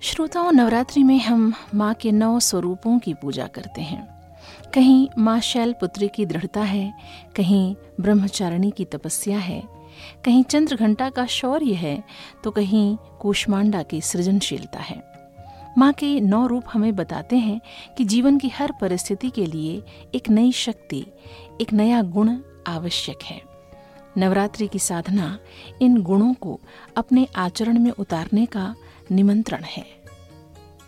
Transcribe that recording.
श्रोताओं, नवरात्रि में हम माँ के 9 स्वरूपों की पूजा करते हैं। कहीं माँ शैलपुत्री की दृढ़ता है, कहीं ब्रह्मचारिणी की तपस्या है, कहीं चंद्रघंटा का शौर्य है, तो कहीं कूष्मांडा की सृजनशीलता है। माँ के 9 रूप हमें बताते हैं कि जीवन की हर परिस्थिति के लिए एक नई शक्ति, एक नया गुण आवश्यक है। नवरात्रि की साधना इन गुणों को अपने आचरण में उतारने का निमंत्रण है।